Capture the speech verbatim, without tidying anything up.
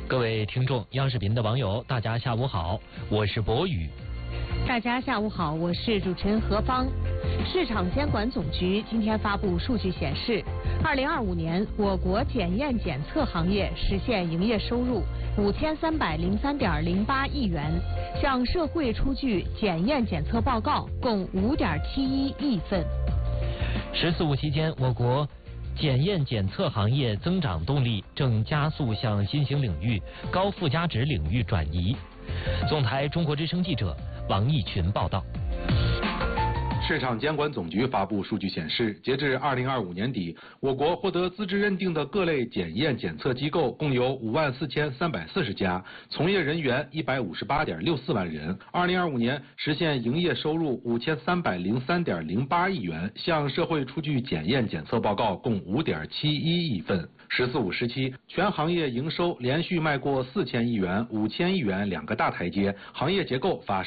各位听众，央视频的网友，大家下午好，我是博宇。 大家下午好，我是主持人何芳。市场监管总局今天发布数据显示，二零二五年我国检验检测行业实现营业收入五千三百零三点零八亿元，向社会出具检验检测报告共五点七一亿份。 十四五期间，我国检验检测行业增长动力正加速向新兴领域、高附加值领域转移。总台中国之声记者王义群报道。 市场监管总局发布数据显示，截至二零二五年底，我国获得资质认定的各类检验检测机构共有五万四千三百四十家，从业人员一百五十八点六四万人。二零二五年实现营业收入五千三百零三点零八亿元，向社会出具检验检测报告共五点七一亿份。十四五时期，全行业营收连续迈过四千亿元、五千亿元两个大台阶，行业结构发生